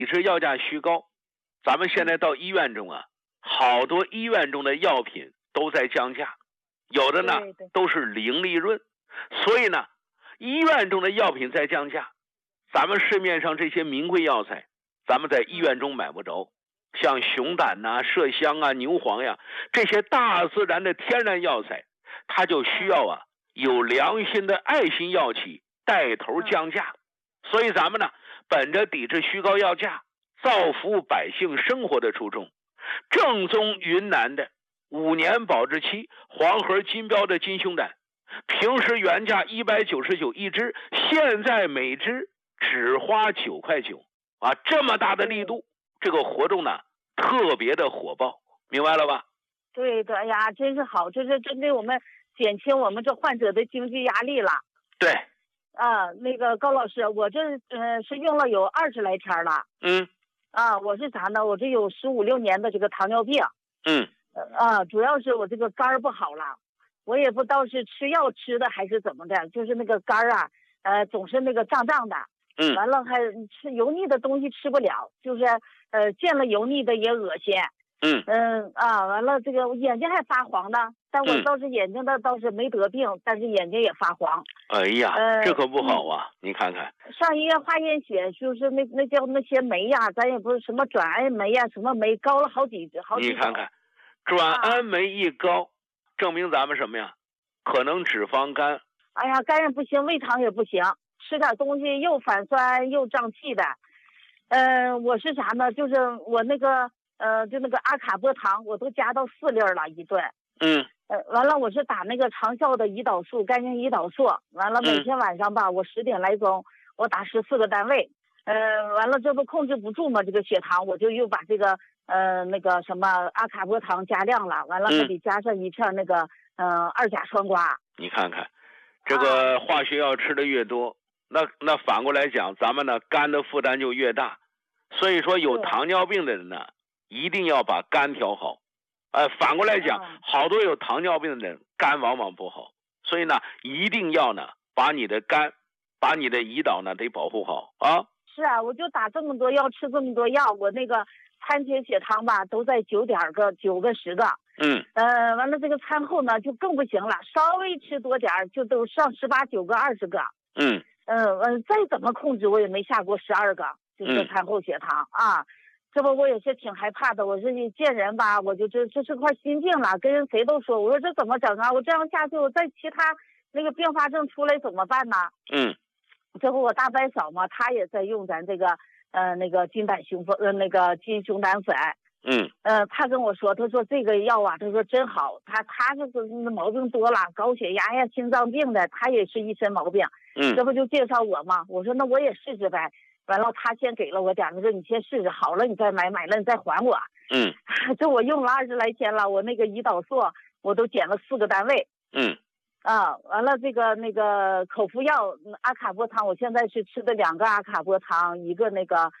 你这药价虚高，咱们现在到医院中啊，好多医院中的药品都在降价，有的呢都是零利润，所以呢，医院中的药品在降价，咱们市面上这些名贵药材，咱们在医院中买不着，像熊胆呐、麝香啊、牛黄呀这些大自然的天然药材，它就需要啊有良心的爱心药企带头降价，所以咱们呢，本着抵制虚高药价、造福百姓生活的初衷，正宗云南的5年保质期黄河金标的金熊胆，平时原价199一支，现在每支只花9块9啊！这么大的力度，这个活动呢特别的火爆，明白了吧？ 对的呀，真是好，这是针对我们减轻我们这患者的经济压力了。 对。 那个高老师，我这是用了有20来天了。我是啥呢？我这有15、16年的这个糖尿病。主要是我这个肝儿不好了，我也不知道是吃药吃的还是怎么的，就是那个肝儿啊，总是那个胀胀的。完了还吃油腻的东西吃不了，就是见了油腻的也恶心。完了这个眼睛还发黄呢，但我倒是眼睛的倒是没得病，但是眼睛也发黄。 哎呀，这可不好啊！你看看， 上医院化验血，就是那叫那些酶呀，咱也不是什么转氨酶呀，什么酶高了好几。 你看看，转氨酶一高，证明咱们什么呀？可能脂肪肝。 哎呀，肝也不行，胃肠也不行，吃点东西又反酸又胀气的。我是啥呢？就是我那个就那个阿卡波糖，我都加到4粒了一顿。完了我是打那个长效的胰岛素，肝性胰岛素。完了每天晚上吧，我10点来钟，我打14个单位。完了这不控制不住嘛，这个血糖，我就又把这个那个什么阿卡波糖加量了。完了还得加上一片那个2甲双胍。 你看看，这个化学药吃的越多，那反过来讲，咱们呢肝的负担就越大。所以说有糖尿病的人呢，一定要把肝调好。反过来讲，好多有糖尿病的人肝往往不好，所以呢一定要呢把你的肝、把你的胰岛呢得保护好啊。 是啊，我就打这么多药，吃这么多药，我那个餐前血糖吧都在9个10个。完了这个餐后呢就更不行了，稍微吃多点就都上18、9个、20个。再怎么控制我也没下过12个，就是餐后血糖啊。这不我也是挺害怕的，我是见人吧，我就这是块心病了，跟人谁都说，我说这怎么整啊？我这样下去，我再其他那个并发症出来怎么办呢？这不我大伯嫂嘛，她也在用咱这个那个金熊胆粉。他跟我说，他说这个药啊，他说真好，他是毛病多了，高血压呀、心脏病的，他也是一身毛病。这不就介绍我吗？我说那我也试试呗。完了他先给了我点，他说你先试试，好了你再买，买了你再还我。这我用了20来天了，我那个胰岛素我都减了4个单位。完了这个那个口服药阿卡波糖，我现在是吃的2个阿卡波糖，一个那个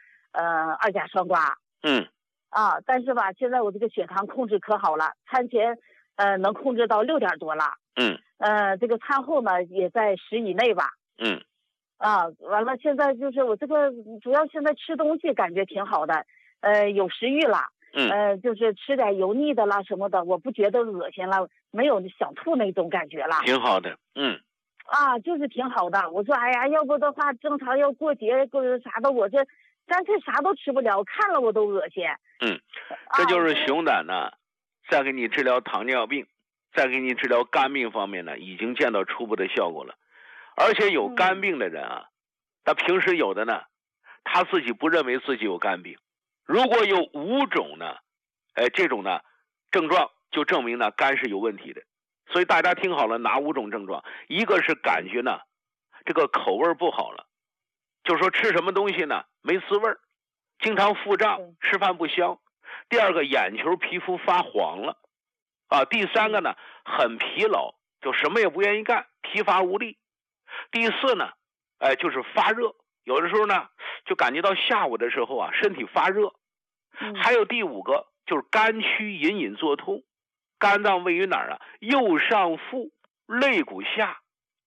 2甲双胍。但是吧，现在我这个血糖控制可好了，餐前能控制到6点多了。这个餐后呢也在10以内吧。完了现在就是我这个主要现在吃东西感觉挺好的，有食欲了。就是吃点油腻的啦什么的，我不觉得恶心了，没有想吐那种感觉了。 挺好的。 就是挺好的。我说哎呀，要不的话正常要过节啥的，我这干脆啥都吃不了，看了我都恶心。 这就是熊胆呢，再给你治疗糖尿病，再给你治疗肝病方面呢，已经见到初步的效果了。而且有肝病的人啊，他平时有的呢，他自己不认为自己有肝病。如果有5种呢，这种呢症状就证明呢肝是有问题的。所以大家听好了，哪5种症状？一个是感觉呢这个口味不好了，就是说吃什么东西呢没滋味，经常腹胀，吃饭不香。第二个，眼球皮肤发黄了第三个呢很疲劳，就什么也不愿意干，疲乏无力。第4呢就是发热，有的时候呢就感觉到下午的时候啊身体发热。还有第5个就是肝区隐隐作痛，肝脏位于哪儿啊？右上腹肋骨下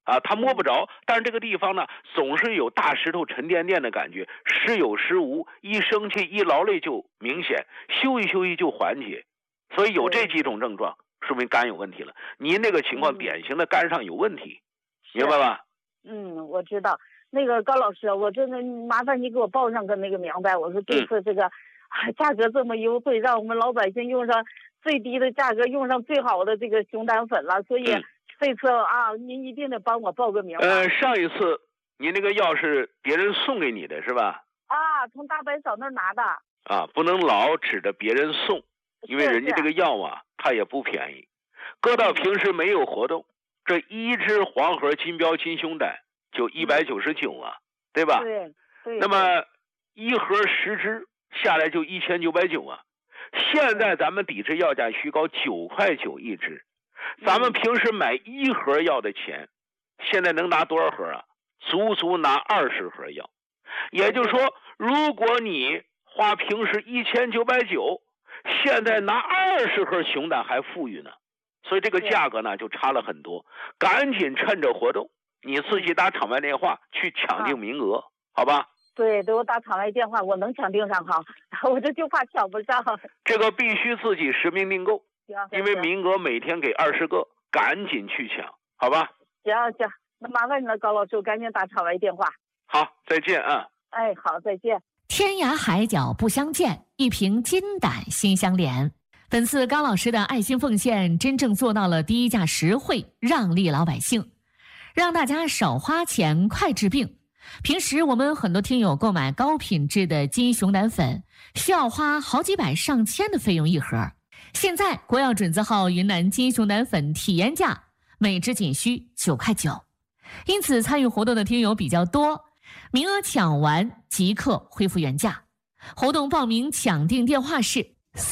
啊，他摸不着，但是这个地方呢，总是有大石头沉甸甸的感觉，时有时无，一生气一劳累就明显，休息休息就缓解，所以有这几种症状，说明肝有问题了。您那个情况典型的肝上有问题，明白吧？ 我知道。那个高老师，我真的麻烦你给我报上个那个明白。我说这次这个价格这么优惠，让我们老百姓用上最低的价格，用上最好的这个熊胆粉了，所以这次您一定得帮我报个名。 上一次您那个药是别人送给你的是吧？ 从大白嫂那儿拿的。 不能老指着别人送，因为人家这个药它也不便宜，搁到平时没有活动，这一支黄河金标金熊胆就199啊，对吧？ 对。 那么一盒10支下来就1990啊。现在咱们抵制药价虚高，9块9一支，咱们平时买1盒药的钱，现在能拿多少盒啊？足拿20盒药。也就是说，如果你花平时1990，现在拿20盒熊胆还富裕呢，所以这个价格呢就差了很多。赶紧趁着活动，你自己打场外电话去抢定名额，好吧？ 对，我打场外电话，我能抢定上哈，我这就怕抢不上。 这个必须自己实名订购，因为名额每天给20个，赶紧去抢，好吧？ 行，那麻烦你了，高老师，我赶紧打场外电话。 好，再见啊！ 好，再见。 天涯海角不相见，一瓶金胆心相连。本次高老师的爱心奉献，真正做到了低价实惠，让利老百姓，让大家少花钱，快治病。平时我们很多听友购买高品质的金熊胆粉，需要花好几百上千的费用一盒。现在国药准字号云南金熊胆粉体验价每支仅需9块9，因此参与活动的听友比较多，名额抢完即刻恢复原价。活动报名抢订电话是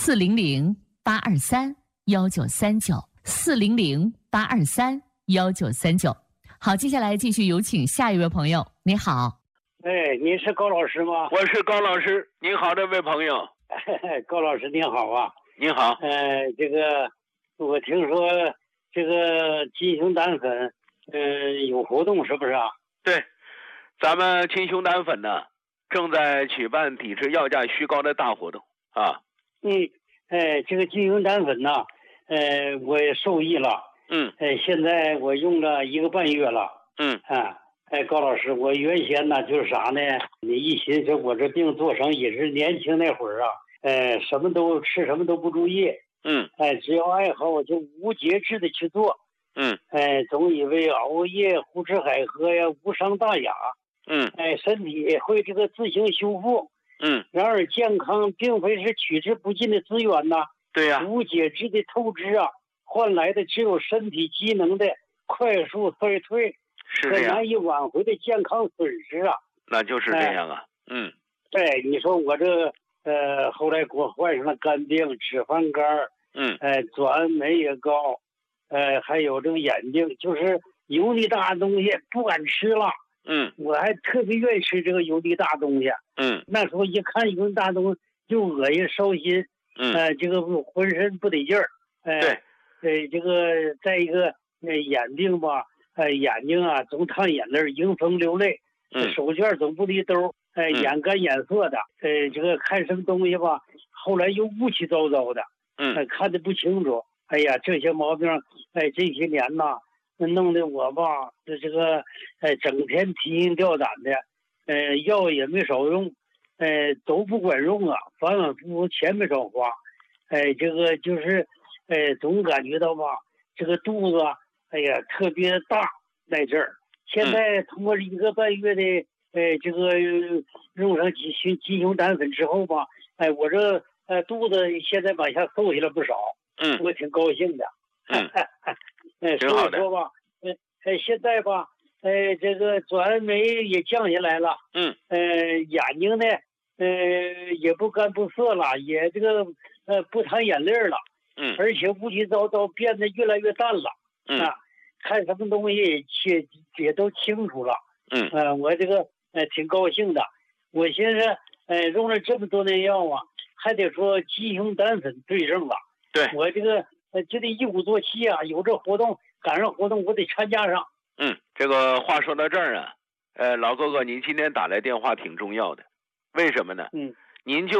400-823-1939，400-823-1939。好，接下来继续有请下一位朋友。你好。 您是高老师吗？ 我是高老师。您好，这位朋友。 高老师您好啊。 您好。 这个我听说这个金熊胆粉有活动是不是啊？ 对，咱们金熊胆粉呢正在举办抵制药价虚高的大活动啊。 这个金熊胆粉呢我也受益了。现在我用了1个半月了。高老师，我原先呢就是啥呢？你一寻思我这病做成也是年轻那会儿啊，什么都吃，什么都不注意。只要爱好我就无节制的去做。总以为熬夜、胡吃海喝呀无伤大雅。身体会这个自行修复。然而健康并非是取之不尽的资源呐。 对呀。 无节制的透支啊，换来的只有身体机能的快速衰退， 是这样， 难以挽回的健康损失啊。 那就是这样啊。 对，你说我这后来给我患上了肝病、脂肪肝，转酶也高，还有这个眼睛，就是油腻大的东西不敢吃了。我还特别愿意吃这个油腻大东西。那时候一看油腻大东西就恶心烧心。这个浑身不得劲儿。 对。 这个再一个眼病吧，眼睛啊总淌眼泪，迎风流泪。手绢总不离兜，眼干眼涩的。这个看什么东西吧，后来又雾气糟糟的。看得不清楚。哎呀，这些毛病，这些年呐，弄得我吧，这个整天提心吊胆的。药也没少用，都不管用啊，反反复复，钱没少花。这个就是总感觉到吧，这个肚子哎呀特别大在这儿。现在通过1个半月的这个用上金熊胆粉之后吧，我这肚子现在往下瘦下来不少。我挺高兴的。所以说吧，现在吧，这个转酶也降下来了。眼睛呢也不干不涩了，也这个不淌眼泪了。而且雾气糟糟变得越来越淡了。看什么东西也都清楚了。我这个挺高兴的。我寻思用了这么多年药啊，还得说金熊胆粉对症了。 对， 我这个就得一鼓作气啊，有这活动赶上活动我得参加上。 这个话说到这儿啊，老哥哥，您今天打来电话挺重要的，为什么呢？您就